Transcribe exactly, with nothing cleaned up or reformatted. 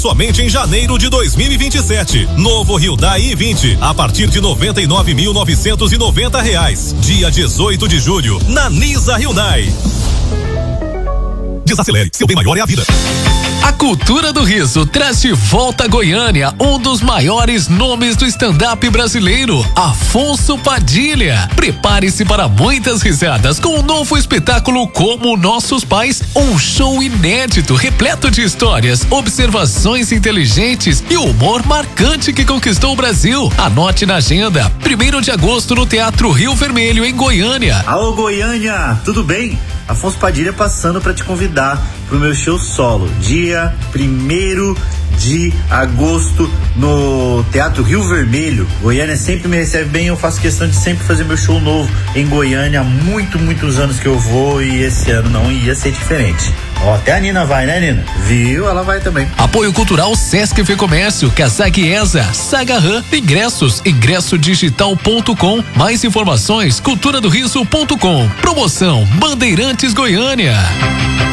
Somente em janeiro de dois mil e vinte e sete. Novo Hyundai i vinte a partir de noventa e nove mil novecentos e noventa reais. Dia dezoito de julho na Nisa Hyundai. Desacelere, seu bem maior é a vida. A Cultura do Riso traz de volta a Goiânia um dos maiores nomes do stand-up brasileiro, Afonso Padilha. Prepare-se para muitas risadas com um novo espetáculo Como Nossos Pais, um show inédito, repleto de histórias, observações inteligentes e humor marcante que conquistou o Brasil. Anote na agenda, primeiro de agosto no Teatro Rio Vermelho, em Goiânia. Alô, Goiânia, tudo bem? Afonso Padilha passando para te convidar pro meu show solo, dia primeiro de agosto no Teatro Rio Vermelho. Goiânia sempre me recebe bem, eu faço questão de sempre fazer meu show novo em Goiânia. Há muito, muitos anos que eu vou e esse ano não ia ser diferente. Ó, até a Nina vai, né, Nina? Viu? Ela vai também. Apoio Cultural Sesc Fê Comércio, Kazak Eza, Sagarran, ingressos, ingresso digital ponto com. Mais informações, cultura do riso ponto com. Promoção Bandeirantes Goiânia.